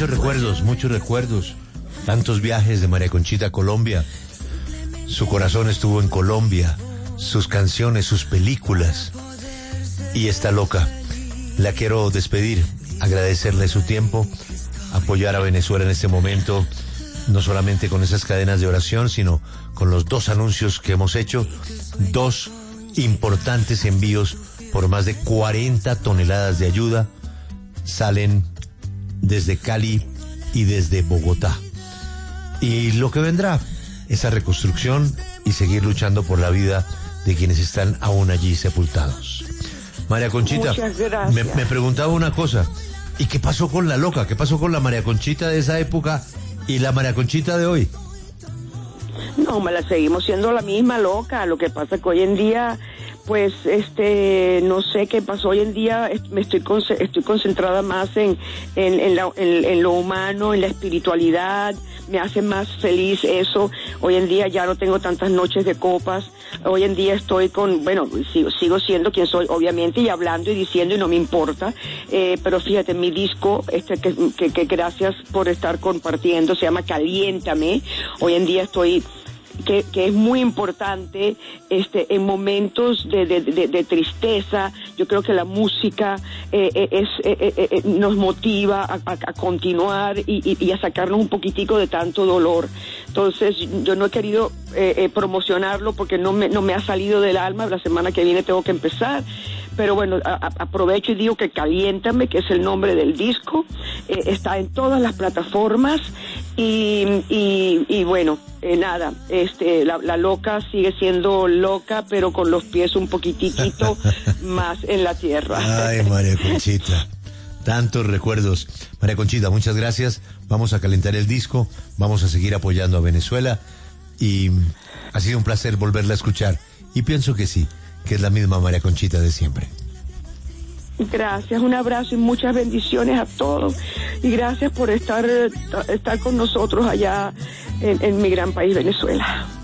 muchos recuerdos. Tantos viajes de María Conchita a Colombia. Su corazón estuvo en Colombia, sus canciones, sus películas. Y está loca. La quiero despedir, agradecerle su tiempo, apoyar a Venezuela en este momento, no solamente con esas cadenas de oración, sino con los 2 anuncios que hemos hecho, 2 importantes envíos por más de 40 toneladas de ayuda, salen desde Cali y desde Bogotá. Y lo que vendrá, esa reconstrucción y seguir luchando por la vida de quienes están aún allí sepultados. María Conchita, me preguntaba una cosa, ¿y qué pasó con la loca? ¿Qué pasó con la María Conchita de esa época y la María Conchita de hoy? No, me la seguimos siendo la misma loca. Lo que pasa es que hoy en día, pues, no sé qué pasó hoy en día. Estoy concentrada más en lo humano, en la espiritualidad. Me hace más feliz eso. Hoy en día ya no tengo tantas noches de copas. Hoy en día estoy sigo siendo quien soy, obviamente, y hablando y diciendo, y no me importa. Pero fíjate, mi disco, que gracias por estar compartiendo, se llama Caliéntame. Hoy en día estoy... Que es muy importante en momentos de tristeza. Yo creo que la música nos motiva a continuar y a sacarnos un poquitico de tanto dolor. Entonces yo no he querido promocionarlo porque no me ha salido del alma. La semana que viene tengo que empezar. Pero bueno, aprovecho y digo que Caliéntame, que es el nombre del disco, está en todas las plataformas y bueno, nada, la loca sigue siendo loca, pero con los pies un poquitito más en la tierra. Ay, María Conchita, tantos recuerdos. María Conchita, muchas gracias. Vamos a calentar el disco, vamos a seguir apoyando a Venezuela y ha sido un placer volverla a escuchar. Y pienso que sí, que es la misma María Conchita de siempre. Gracias, un abrazo y muchas bendiciones a todos. Y gracias por estar con nosotros allá en mi gran país, Venezuela.